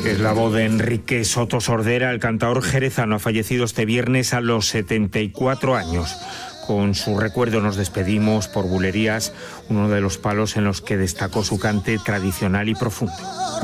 Es la voz de Enrique Soto Sordera, el cantaor jerezano, ha fallecido este viernes a los 74 años. Con su recuerdo nos despedimos por Bulerías, uno de los palos en los que destacó su cante tradicional y profundo.